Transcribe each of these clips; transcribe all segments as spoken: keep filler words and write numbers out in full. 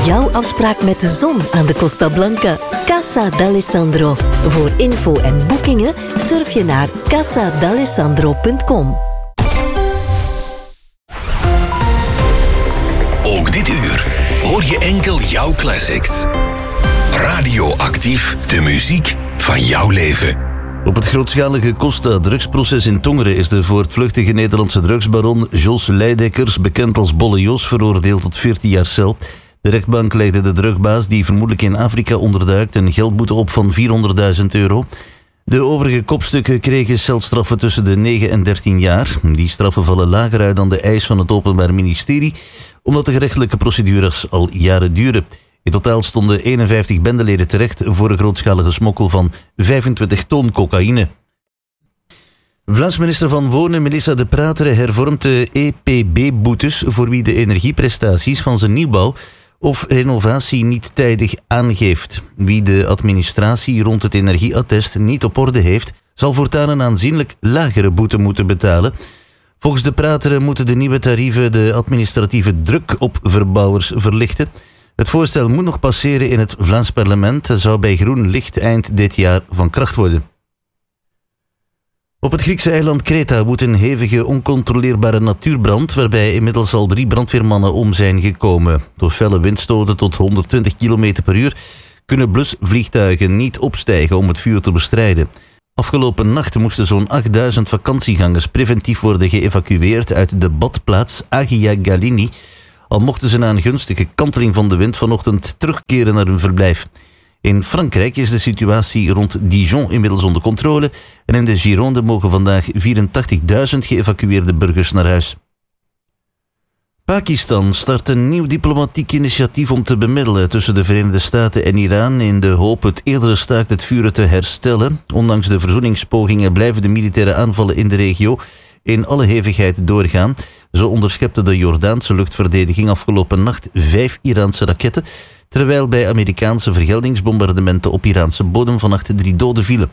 jouw afspraak met de zon aan de Costa Blanca. Casa d'Alessandro. Voor info en boekingen surf je naar casa d'alessandro punt com. Ook dit uur hoor je enkel jouw classics. Radioactief, de muziek van jouw leven. Op het grootschalige Costa-drugsproces in Tongeren is de voortvluchtige Nederlandse drugsbaron Jos Leidekkers, bekend als Bolle Jos, veroordeeld tot veertien jaar cel. De rechtbank legde de drugbaas, die vermoedelijk in Afrika onderduikt, een geldboete op van vierhonderdduizend euro. De overige kopstukken kregen celstraffen tussen de negen en dertien jaar. Die straffen vallen lager uit dan de eis van het Openbaar Ministerie, omdat de gerechtelijke procedures al jaren duren. In totaal stonden eenenvijftig bendeleden terecht voor een grootschalige smokkel van vijfentwintig ton cocaïne. Vlaams minister van Wonen Melissa De Prateren hervormt de E P B-boetes voor wie de energieprestaties van zijn nieuwbouw of renovatie niet tijdig aangeeft. Wie de administratie rond het energieattest niet op orde heeft, zal voortaan een aanzienlijk lagere boete moeten betalen. Volgens De Prateren moeten de nieuwe tarieven de administratieve druk op verbouwers verlichten. Het voorstel moet nog passeren in het Vlaams parlement en zou bij groen licht eind dit jaar van kracht worden. Op het Griekse eiland Kreta woedt een hevige, oncontroleerbare natuurbrand, waarbij inmiddels al drie brandweermannen om zijn gekomen. Door felle windstoten tot honderdtwintig kilometer per uur kunnen blusvliegtuigen niet opstijgen om het vuur te bestrijden. Afgelopen nacht moesten zo'n achtduizend vakantiegangers preventief worden geëvacueerd uit de badplaats Agia Galini, al mochten ze na een gunstige kanteling van de wind vanochtend terugkeren naar hun verblijf. In Frankrijk is de situatie rond Dijon inmiddels onder controle en in de Gironde mogen vandaag vierentachtigduizend geëvacueerde burgers naar huis. Pakistan start een nieuw diplomatiek initiatief om te bemiddelen tussen de Verenigde Staten en Iran in de hoop het eerdere staakt het vuren te herstellen. Ondanks de verzoeningspogingen blijven de militaire aanvallen in de regio in alle hevigheid doorgaan. Zo onderschepte de Jordaanse luchtverdediging afgelopen nacht vijf Iraanse raketten, terwijl bij Amerikaanse vergeldingsbombardementen op Iraanse bodem vannacht drie doden vielen.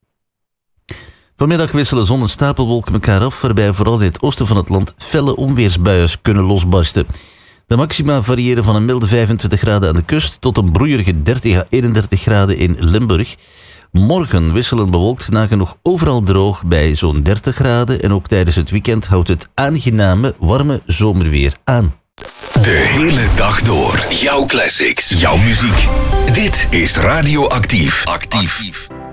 Vanmiddag wisselen zon en stapelwolken elkaar af, waarbij vooral in het oosten van het land felle onweersbuien kunnen losbarsten. De maxima variëren van een milde vijfentwintig graden aan de kust tot een broeierige dertig à eenendertig graden in Limburg. Morgen wisselen bewolkt nagenoeg overal droog bij zo'n dertig graden en ook tijdens het weekend houdt het aangename, warme zomerweer aan. De hele dag door. Jouw classics, jouw muziek. Dit is Radioactief. Actief.